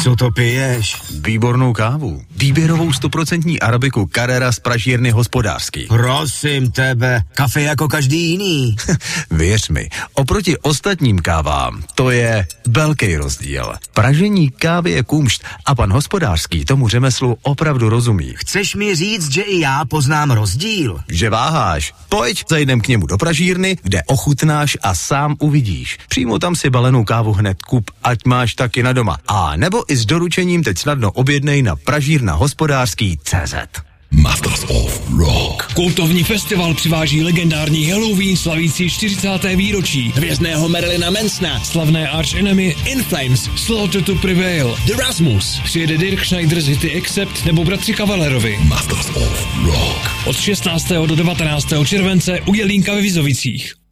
Co to piješ? Výbornou kávu. Výběrovou 100% arabiku Carrera z pražírny Hospodářský. Prosím tebe, kafe jako každý jiný. Věř mi, oproti ostatním kávám, to je velký rozdíl. Pražení kávy je kumšt a pan Hospodářský tomu řemeslu opravdu rozumí. Chceš mi říct, že i já poznám rozdíl? Že váháš? Pojď, zajdem k němu do pražírny, kde ochutnáš a sám uvidíš. Přímo tam si balenou kávu hned kup, ať máš taky na doma. A nebo i s doručením teď snadno objednej na pražírnahospodářský.cz. Masters of Rock. Kultovní festival přiváží legendární Halloween slavící 40. výročí, hvězdného Marilyna Mansona, slavné Arch Enemy, In Flames, Slaughter to Prevail, The Rasmus, přijede Dirk Schneider z hity Accept nebo bratři Kavalerovi. Masters of Rock. Od 16. do 19. července u Jelínka ve Vizovicích.